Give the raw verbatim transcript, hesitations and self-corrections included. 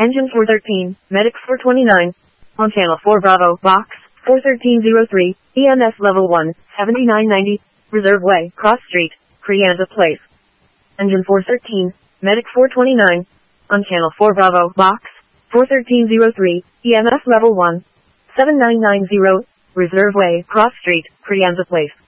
Engine four thirteen, Medic four twenty-nine. On channel four Bravo, box, four thirteen oh three, E M S level one, seventy-nine ninety, Reserve Way, Cross Street, Crianza Place. Engine four thirteen, Medic four twenty-nine. On channel four Bravo, box, four thirteen oh three, E M S level one, seven nine nine zero, Reserve Way, Cross Street, Crianza Place.